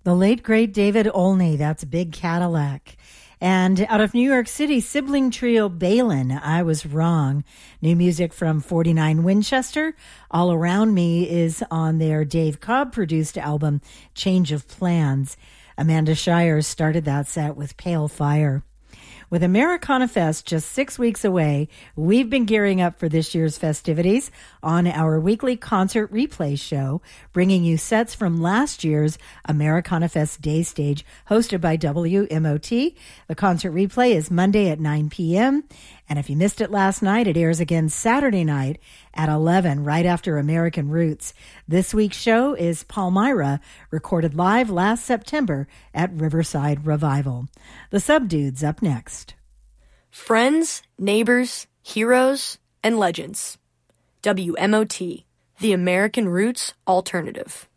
The late, great David Olney, that's Big Cadillac. And out of New York City, sibling trio Balin, I Was Wrong. New music from 49 Winchester. All Around Me is on their Dave Cobb-produced album, Change of Plans. Amanda Shires started that set with Pale Fire. With Americana Fest just 6 weeks away, we've been gearing up for this year's festivities on our weekly concert replay show, bringing you sets from last year's Americana Fest Day Stage, hosted by WMOT. The concert replay is Monday at 9 p.m., and if you missed it last night, it airs again Saturday night at 11, right after American Roots. This week's show is Palmyra, recorded live last September at Riverside Revival. The Subdudes up next. Friends, neighbors, heroes, and legends. WMOT, the American Roots Alternative.